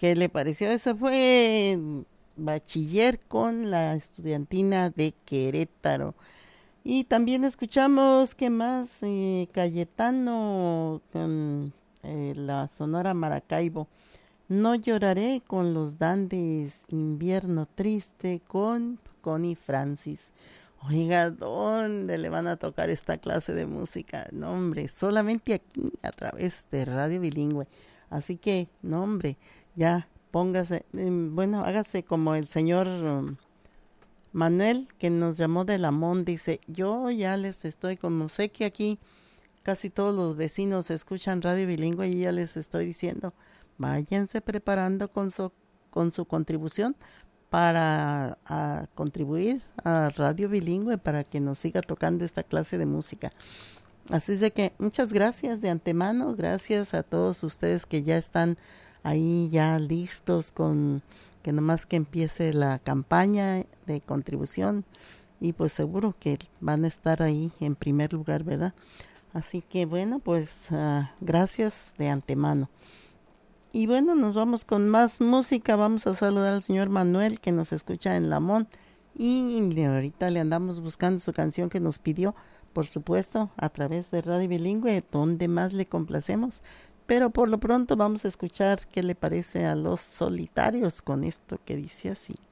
¿Qué le pareció? Eso fue bachiller con la estudiantina de Querétaro. Y también escuchamos, ¿qué más? Cayetano con la Sonora Maracaibo. No lloraré con los Dandes, Invierno Triste con Connie Francis. Oiga, ¿dónde le van a tocar esta clase de música? No, hombre, solamente aquí a través de Radio Bilingüe. Así que, no, hombre, ya póngase, bueno, hágase como el señor Manuel que nos llamó de Lamón. Dice, yo ya les estoy, como sé que aquí casi todos los vecinos escuchan Radio Bilingüe y ya les estoy diciendo, váyanse preparando con su contribución para contribuir a Radio Bilingüe para que nos siga tocando esta clase de música. Así es de que muchas gracias de antemano, gracias a todos ustedes que ya están ahí ya listos con que nomás que empiece la campaña de contribución y pues seguro que van a estar ahí en primer lugar, ¿verdad? Así que bueno, pues gracias de antemano. Y bueno, nos vamos con más música. Vamos a saludar al señor Manuel que nos escucha en Lamón. Y ahorita le andamos buscando su canción que nos pidió, por supuesto, a través de Radio Bilingüe, donde más le complacemos. Pero por lo pronto vamos a escuchar qué le parece a Los Solitarios con esto que dice así.